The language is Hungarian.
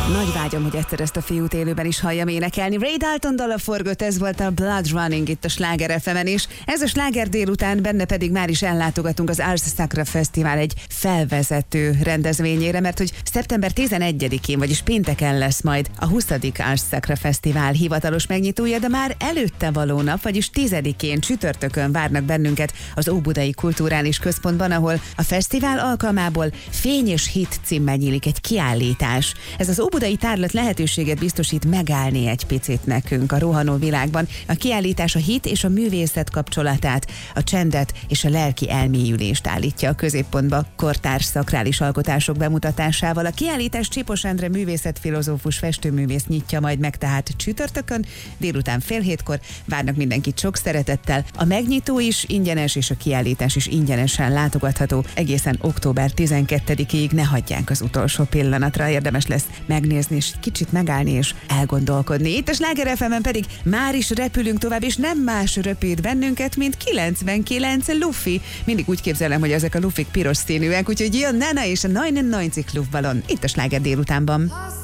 Nagy vágyom, hogy egyszer ezt a fiút élőben is halljam énekelni. Ray Dalton dala forgott, ez volt a Blood Running itt a Sláger FM-en is. Ez a Sláger délután, benne pedig már is ellátogatunk az Ars Sacra Fesztivál egy felvezető rendezvényére, mert hogy szeptember 11-én, vagyis pénteken lesz majd a 20. Ars Sacra Fesztivál hivatalos megnyitója, de már előtte való nap, vagyis 10-én csütörtökön várnak bennünket az Óbudai Kulturális Központban, ahol a fesztivál alkalmából Fény és Hit címmel nyílik egy kiállítás. Ez az óbudai tárlat lehetőséget biztosít megállni egy picit nekünk a rohanó világban. A kiállítás a hit és a művészet kapcsolatát, a csendet és a lelki elmélyülést állítja a középpontba kortárs szakrális alkotások bemutatásával. A kiállítás Csipos Endre művészetfilozófus festőművész nyitja majd meg, tehát csütörtökön délután 6:30 várnak mindenkit sok szeretettel. A megnyitó is ingyenes, és a kiállítás is ingyenesen látogatható egészen október 12-ig. Ne hagyják az utolsó pillanatra, érdemes lesz megnézni, és kicsit megállni és elgondolkodni. Itt a Sláger FM-en pedig már is repülünk tovább, és nem más röpít bennünket, mint 99 lufi. Mindig úgy képzelem, hogy ezek a lufik piros színűek, úgyhogy jön Nena és a 99 Luftballon itt a Sláger délutánban.